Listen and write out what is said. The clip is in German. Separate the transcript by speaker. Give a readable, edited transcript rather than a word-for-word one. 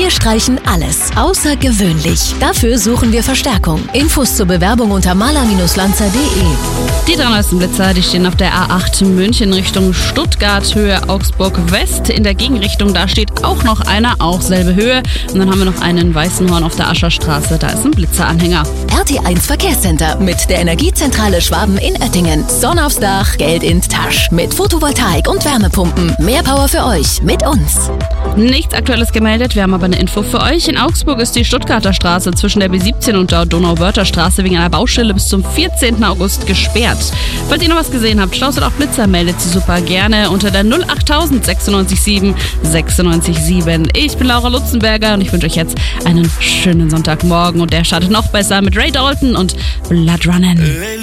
Speaker 1: Wir streichen alles außergewöhnlich. Dafür suchen wir Verstärkung. Infos zur Bewerbung unter maler-lanzer.de.
Speaker 2: Die 3 neuesten Blitzer, die stehen auf der A8 München Richtung Stuttgart, Höhe Augsburg West. In der Gegenrichtung, da steht auch noch einer, auch selbe Höhe. Und dann haben wir noch einen Weißenhorn auf der Ascherstraße, da ist ein Blitzeranhänger.
Speaker 1: RT1 Verkehrscenter mit der Energiezentrale Schwaben in Oettingen. Sonne aufs Dach, Geld in die Tasche. Mit Photovoltaik und Wärmepumpen. Mehr Power für euch mit uns.
Speaker 2: Nichts Aktuelles gemeldet, wir haben aber eine Info für euch. In Augsburg ist die Stuttgarter Straße zwischen der B17 und der Donau-Wörther-Straße wegen einer Baustelle bis zum 14. August gesperrt. Falls ihr noch was gesehen habt, Staus oder auch Blitzer, meldet sie super gerne unter der 08000 96 96 7. Ich bin Laura Lutzenberger und ich wünsche euch jetzt einen schönen Sonntagmorgen und der startet noch besser mit Ray Dalton und Blood Runnin'.